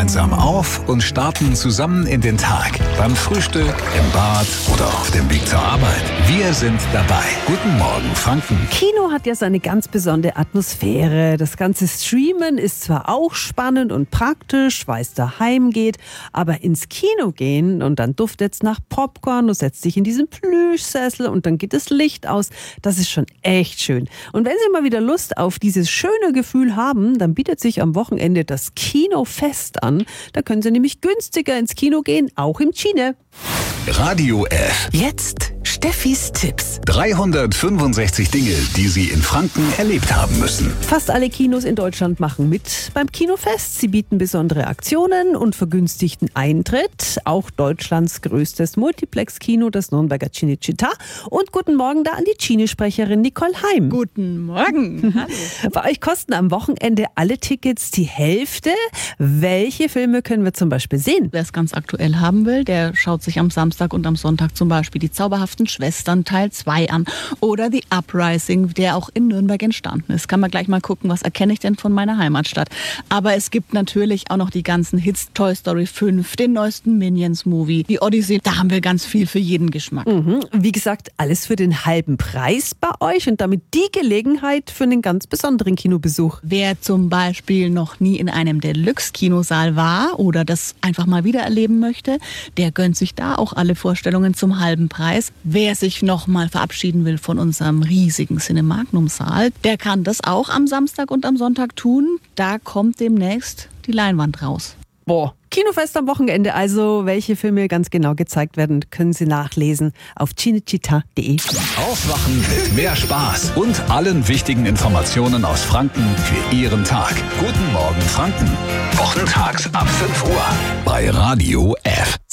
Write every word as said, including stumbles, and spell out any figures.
gemeinsam auf und starten zusammen in den Tag. Beim Frühstück, im Bad oder auf dem Weg zur Arbeit. Wir sind dabei. Guten Morgen, Franken. Kino hat ja seine ganz besondere Atmosphäre. Das ganze Streamen ist zwar auch spannend und praktisch, weil es daheim geht, aber ins Kino gehen und dann duftet es nach Popcorn, du setzt dich in diesen Plüschsessel und dann geht das Licht aus. Das ist schon echt schön. Und wenn Sie mal wieder Lust auf dieses schöne Gefühl haben, dann bietet sich am Wochenende das Kinofest an. Da können Sie nämlich günstiger ins Kino gehen, auch im Cine. Radio F. Jetzt Steffis Tipps. dreihundertfünfundsechzig Dinge, die Sie in Franken erlebt haben müssen. Fast alle Kinos in Deutschland machen mit beim Kinofest. Sie bieten besondere Aktionen und vergünstigten Eintritt. Auch Deutschlands größtes Multiplex-Kino, das Nürnberger Cinecittà. Und guten Morgen da an die Cine-Sprecherin Nicole Heim. Guten Morgen. Hallo. Bei euch kosten am Wochenende alle Tickets die Hälfte. Welche Filme können wir zum Beispiel sehen? Wer es ganz aktuell haben will, der schaut sich am Samstag und am Sonntag zum Beispiel die Zauberhaften Schwestern Teil zwei an oder The Uprising, der auch in Nürnberg entstanden ist. Kann man gleich mal gucken, was erkenne ich denn von meiner Heimatstadt. Aber es gibt natürlich auch noch die ganzen Hits, Toy Story fünf, den neuesten Minions-Movie, die Odyssey. Da haben wir ganz viel für jeden Geschmack. Mhm. Wie gesagt, alles für den halben Preis bei euch und damit die Gelegenheit für einen ganz besonderen Kinobesuch. Wer zum Beispiel noch nie in einem Deluxe-Kinosaal war oder das einfach mal wieder erleben möchte, der gönnt sich da auch alle Vorstellungen zum halben Preis. Wer sich noch mal verabschieden will von unserem riesigen Cinemagnum-Saal, der kann das auch am Samstag und am Sonntag tun. Da kommt demnächst die Leinwand raus. Boah, Kinofest am Wochenende. Also, welche Filme ganz genau gezeigt werden, können Sie nachlesen auf cinecittà punkt de. Aufwachen mit mehr Spaß und allen wichtigen Informationen aus Franken für Ihren Tag. Guten Morgen, Franken. Wochentags ab fünf Uhr bei Radio F.